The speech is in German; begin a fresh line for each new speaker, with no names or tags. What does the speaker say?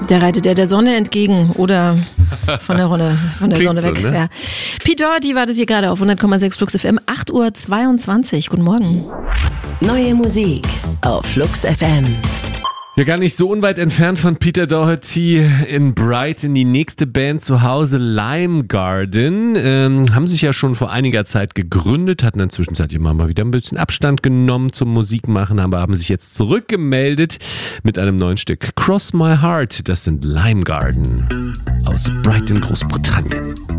Der reitet der Sonne entgegen oder von der Sonne weg.
So, ne?
Ja. Pete Doherty war das hier gerade auf 100,6 Flux FM, 8:22 Uhr. Guten Morgen.
Neue Musik auf Flux FM.
Ja, gar nicht so unweit entfernt von Peter Doherty in Brighton. Die nächste Band zu Hause, Lime Garden, haben sich ja schon vor einiger Zeit gegründet, hatten in der Zwischenzeit immer mal wieder ein bisschen Abstand genommen zum Musikmachen, aber haben sich jetzt zurückgemeldet mit einem neuen Stück. Cross My Heart, das sind Lime Garden aus Brighton, Großbritannien.